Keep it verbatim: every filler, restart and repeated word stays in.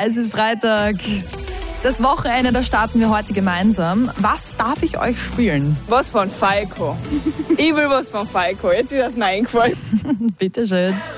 es ist Freitag. Das Wochenende, da starten wir heute gemeinsam. Was darf ich euch spielen? Was von Falco. Ich will was von Falco. Jetzt ist das mir eingefallen. Bitteschön.